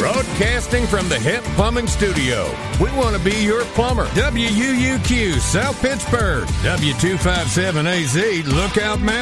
Broadcasting from the HIP Plumbing Studio. We want to be your plumber. WUUQ, South Pittsburgh. W257AZ, Lookout Mountain.